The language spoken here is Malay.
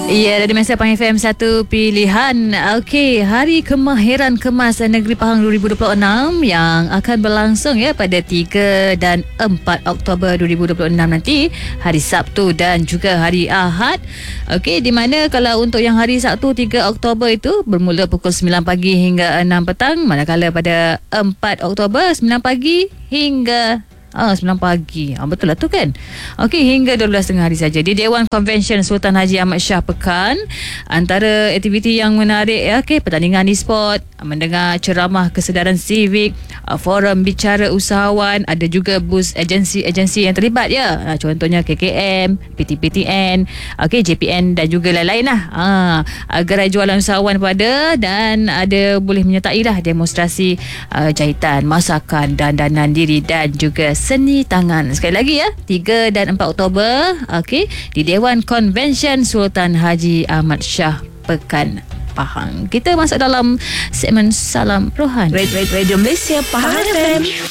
Ya, dari Masa Pahang FM satu pilihan. Okey, Hari Kemahiran Kemas Negeri Pahang 2026 yang akan berlangsung ya pada 3 dan 4 Oktober 2026 nanti, hari Sabtu dan juga hari Ahad. Okey, di mana kalau untuk yang hari Sabtu 3 Oktober itu bermula pukul 9 pagi hingga 6 petang, manakala pada 4 Oktober 9 pagi hingga 9 pagi. Betul lah tu kan. Okey, hingga 12 tengah hari saja di Dewan Konvensyen Sultan Haji Ahmad Shah Pekan. Antara aktiviti yang menarik ya, pertandingan e-sport, mendengar ceramah kesedaran sivik, forum bicara usahawan, ada juga bus agensi-agensi yang terlibat ya. Contohnya KKM, PTPTN, JPN dan juga lain-lain lah. Gerai jualan usahawan pada, dan ada boleh menyertai lah demonstrasi jahitan, masakan dan dandanan diri dan juga seni tangan. Sekali lagi ya, 3 dan 4 Oktober di Dewan Konvensyen Sultan Haji Ahmad Shah Pekan, Pahang. Kita masuk dalam segmen Salam Rohan. Radio Malaysia Pahang FM.